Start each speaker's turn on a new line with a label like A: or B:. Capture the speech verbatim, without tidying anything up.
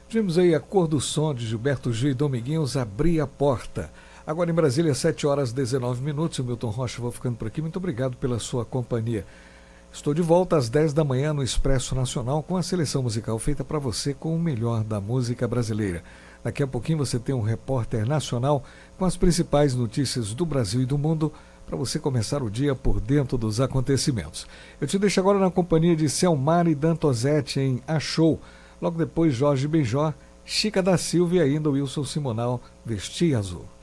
A: Tivemos aí a Cor do Som de Gilberto Gil e Dominguinhos, Abrir a Porta. Agora em Brasília, sete horas e dezenove minutos. O Milton Rocha, vou ficando por aqui. Muito obrigado pela sua companhia. Estou de volta às dez da manhã no Expresso Nacional com a seleção musical feita para você com o melhor da música brasileira. Daqui a pouquinho você tem um repórter nacional com as principais notícias do Brasil e do mundo para você começar o dia por dentro dos acontecimentos. Eu te deixo agora na companhia de Selmar e Dantosetti em A Show. Logo depois, Jorge Benjor, Chica da Silva e ainda Wilson Simonal, Vestir Azul.